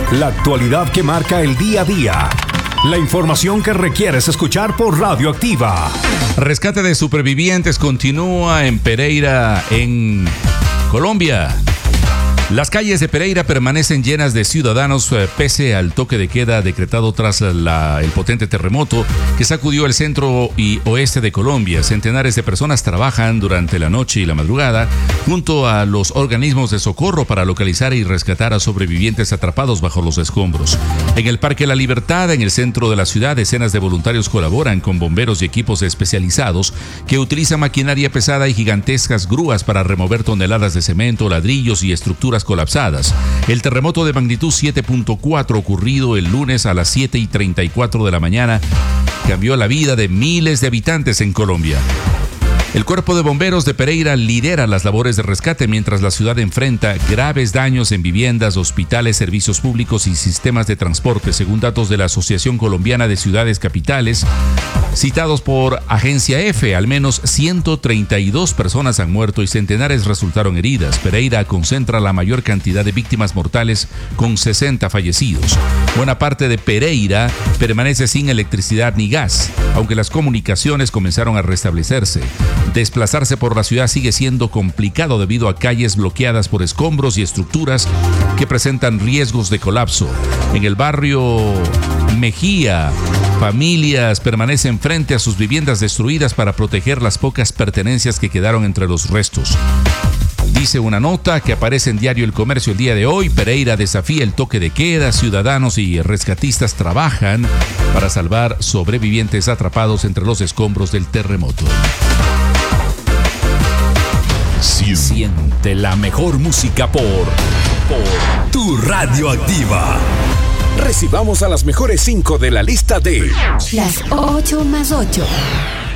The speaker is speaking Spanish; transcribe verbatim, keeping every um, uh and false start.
La actualidad que marca el día a día. La información que requieres escuchar por Radioactiva. Rescate de supervivientes continúa en Pereira, en Colombia. Las calles de Pereira permanecen llenas de ciudadanos eh, pese al toque de queda decretado tras la, el potente terremoto que sacudió el centro y oeste de Colombia. Centenares de personas trabajan durante la noche y la madrugada junto a los organismos de socorro para localizar y rescatar a sobrevivientes atrapados bajo los escombros. En el Parque La Libertad, en el centro de la ciudad, decenas de voluntarios colaboran con bomberos y equipos especializados que utilizan maquinaria pesada y gigantescas grúas para remover toneladas de cemento, ladrillos y estructuras colapsadas. El terremoto de magnitud siete punto cuatro ocurrido el lunes a las siete y treinta y cuatro de la mañana cambió la vida de miles de habitantes en Colombia. El Cuerpo de Bomberos de Pereira lidera las labores de rescate mientras la ciudad enfrenta graves daños en viviendas, hospitales, servicios públicos y sistemas de transporte, según datos de la Asociación Colombiana de Ciudades Capitales, citados por Agencia F. Al menos ciento treinta y dos personas han muerto y centenares resultaron heridas. Pereira concentra la mayor cantidad de víctimas mortales con sesenta fallecidos. Buena parte de Pereira permanece sin electricidad ni gas, aunque las comunicaciones comenzaron a restablecerse. Desplazarse por la ciudad sigue siendo complicado debido a calles bloqueadas por escombros y estructuras que presentan riesgos de colapso. En el barrio Mejía, familias permanecen frente a sus viviendas destruidas para proteger las pocas pertenencias que quedaron entre los restos. Dice una nota que aparece en Diario El Comercio el día de hoy: Pereira desafía el toque de queda, ciudadanos y rescatistas trabajan para salvar sobrevivientes atrapados entre los escombros del terremoto. Siente la mejor música por, por tu Radioactiva. Recibamos a las mejores cinco de la lista de Las ocho más ocho.